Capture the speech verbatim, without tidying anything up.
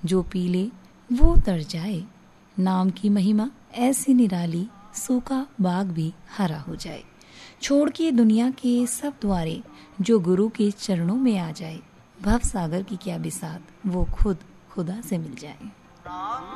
जो पी ले वो तर जाए। नाम की महिमा ऐसी निराली, सूखा बाग भी हरा हो जाए। छोड़ के दुनिया के सब द्वारे, जो गुरु के चरणों में आ जाए। भव सागर की क्या बिसात, वो खुद खुदा से मिल जाए।